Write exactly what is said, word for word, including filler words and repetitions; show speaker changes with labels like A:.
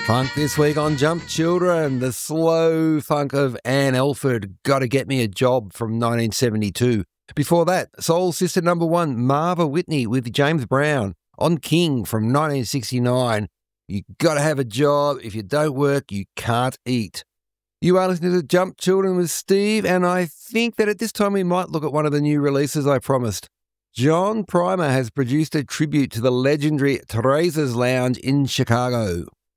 A: Funk this week on Jump Children, the slow funk of Anne Elford, Gotta Get Me a Job from nineteen seventy-two. Before that, Soul Sister number one, Marva Whitney with James Brown, On King from nineteen sixty-nine. You gotta have a job. If you don't work, you can't eat. You are listening to Jump Children with Steve, and I think that at this time we might look at one of the new releases I promised. John Primer has produced a tribute to the legendary Teresa's Lounge in Chicago.